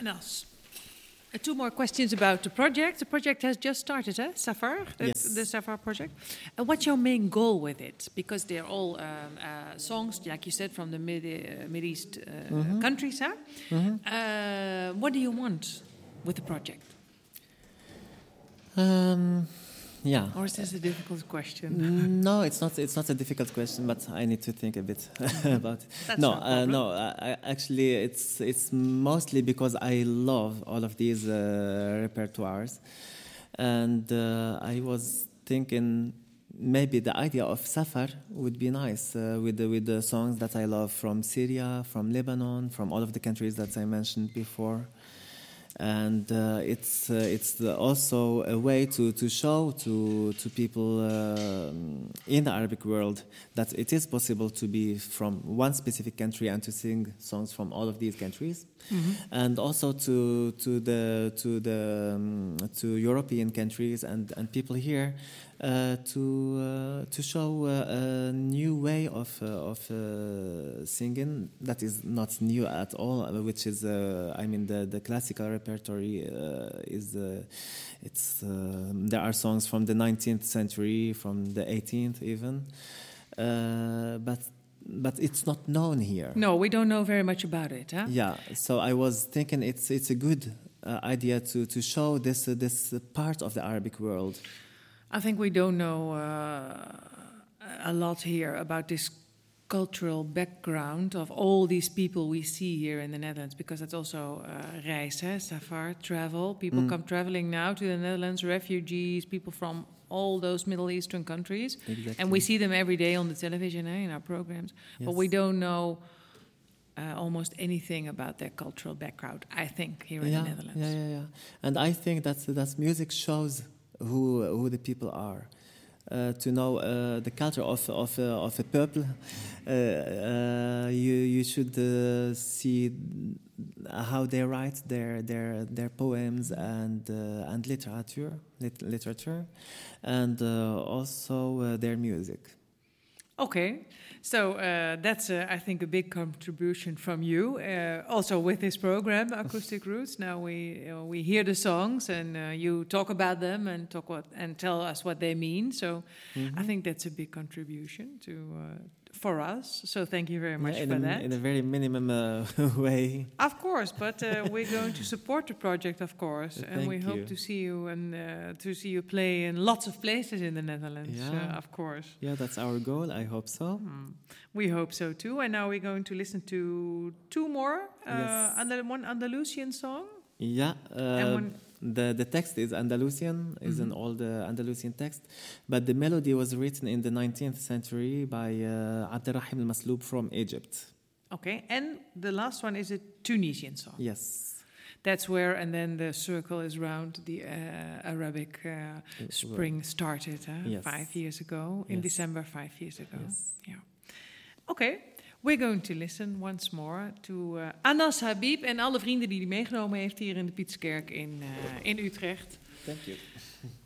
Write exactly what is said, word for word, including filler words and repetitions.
Anas, uh, two more questions about the project. The project has just started, eh? Safar, the, Yes. the Safar project. Uh, what's your main goal with it? Because they're all um, uh, songs, like you said, from the Mid uh, Mid East uh, Mhm. countries. Huh? Mhm. Uh, what do you want with the project? Um, yeah. Or is this a difficult question? No, it's not. It's not a difficult question, but I need to think a bit about it. That's no, no uh, problem. no. I, I, actually, it's it's mostly because I love all of these uh, repertoires, and uh, I was thinking maybe the idea of Safar would be nice uh, with the, with the songs that I love from Syria, from Lebanon, from all of the countries that I mentioned before. And uh, it's uh, it's the also a way to, to show to to people uh, in the Arabic world that it is possible to be from one specific country and to sing songs from all of these countries, Mm-hmm. and also to to the to the um, to European countries and, and people here uh, to uh, to show uh, a new way of uh, of uh, singing that is not new at all, uh, which is uh, I mean the the classical repertory uh, is uh, it's uh, there are songs from the nineteenth century, from the eighteenth even, uh, but but it's not known here. No, we don't know very much about it, huh? Yeah, so I was thinking it's it's a good uh, idea to to show this uh, this uh, part of the Arabic world. I think we don't know uh, a lot here about this cultural background of all these people we see here in the Netherlands, because it's also uh, reis, eh? Safar, travel. People Mm. come traveling now to the Netherlands, refugees, people from all those Middle Eastern countries. Exactly. And we see them every day on the television, eh, in our programs. But Yes. we don't know uh, almost anything about their cultural background, I think, here in yeah, the Netherlands. yeah, yeah, yeah. And I think that that music shows who who the people are. Uh, to know uh, the culture of of uh, of a people, uh, uh, you you should uh, see how they write their their their poems and uh, and literature, lit- literature, and uh, also uh, their music. Okay, so uh, that's, uh, I think, a big contribution from you. Uh, also with this program, Acoustic Roots. Now we uh, we hear the songs and uh, you talk about them and talk what and tell us what they mean. So Mhm. I think that's a big contribution to uh, for us. So thank you very much Yeah, in, for a, that. in a very minimum uh, way. Of course, but uh, we're going to support the project, of course, Uh, and we thank hope you. to see you and uh, to see you play in lots of places in the Netherlands. Yeah. Uh, of course. Yeah, that's our goal. I hope so. Hmm. We hope so too. And now we're going to listen to two more. Uh, Yes. and then one Andalusian song. Yeah, uh, And when- the the text is Andalusian, is an Mhm. old uh, Andalusian text, but the melody was written in the nineteenth century by uh, Abderrahim al-Masloob from Egypt. Okay. And the last one is a Tunisian song. Yes. That's where, and then the circle is round. The uh, Arabic uh, spring started uh, Yes. five years ago, in Yes. December five years ago. Yes. Yeah. Okay. We're going to listen once more to uh, Anas Habib en alle vrienden die hij meegenomen heeft hier in de Pieterskerk in, uh, in Utrecht. Thank you.